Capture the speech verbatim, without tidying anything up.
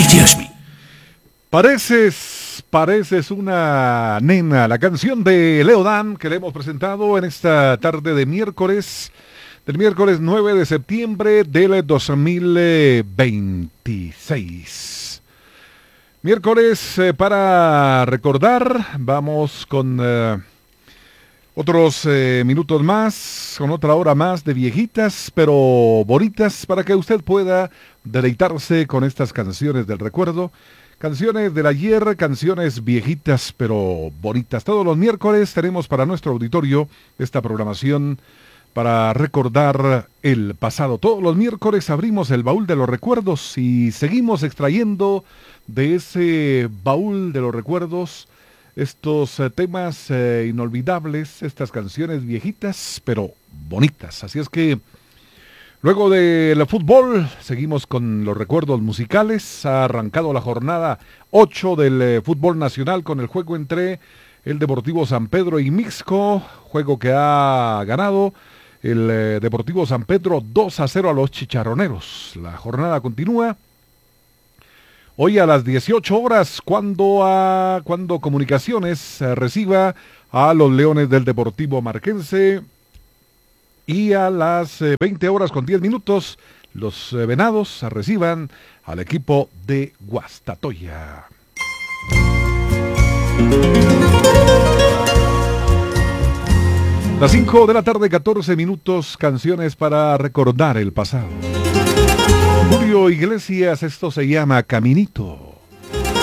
Dios mío. Pareces, pareces una nena. La canción de Leo Dan que le hemos presentado en esta tarde de miércoles, del miércoles nueve de septiembre del dos mil veintiséis. Miércoles eh, para recordar. Vamos con eh, otros eh, minutos más, con otra hora más de viejitas, pero bonitas, para que usted pueda deleitarse con estas canciones del recuerdo. Canciones del ayer, canciones viejitas pero bonitas. Todos los miércoles tenemos para nuestro auditorio esta programación para recordar el pasado. Todos los miércoles abrimos el baúl de los recuerdos y seguimos extrayendo de ese baúl de los recuerdos estos eh, temas eh, inolvidables, estas canciones viejitas pero bonitas. Así es que luego del fútbol, seguimos con los recuerdos musicales. Ha arrancado la jornada ocho del eh, fútbol nacional con el juego entre el Deportivo San Pedro y Mixco, juego que ha ganado el eh, Deportivo San Pedro dos a cero a los Chicharroneros. La jornada continúa hoy a las dieciocho horas cuando, a, cuando Comunicaciones eh, reciba a los Leones del Deportivo Marquense. Y a las eh, veinte horas con diez minutos, los eh, Venados reciban al equipo de Guastatoya. Las cinco de la tarde, catorce minutos, canciones para recordar el pasado. Julio Iglesias, esto se llama Caminito.